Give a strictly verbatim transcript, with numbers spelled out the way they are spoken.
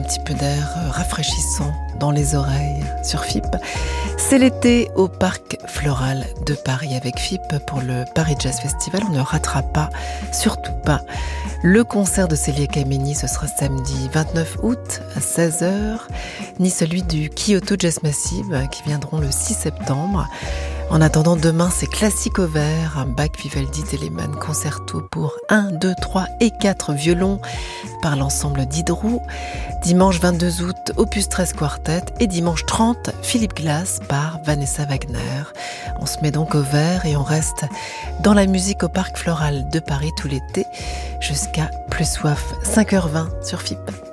petit peu d'air rafraîchissant dans les oreilles sur F I P. C'est l'été au Parc Floral de Paris avec F I P pour le Paris Jazz Festival. On ne ratera pas, surtout pas, le concert de Célia Kameni. Ce sera samedi vingt-neuf août à seize heures, ni celui du Kyoto Jazz Massive qui viendront le six septembre. En attendant, demain, c'est Classique au vert, un Bach Vivaldi Telemann concerto pour un, deux, trois et quatre violons par l'ensemble Diderot. Dimanche vingt-deux août, Opus treize Quartet et dimanche trente, Philippe Glass par Vanessa Wagner. On se met donc au vert et on reste dans la musique au Parc Floral de Paris tout l'été jusqu'à plus soif, cinq heures vingt sur F I P.